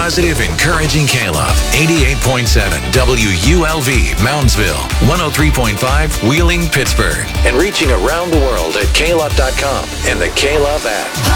positive, encouraging K-Love. 88.7 WULV, Moundsville. 103.5 Wheeling, Pittsburgh. And reaching around the world at klove.com and the K-Love app.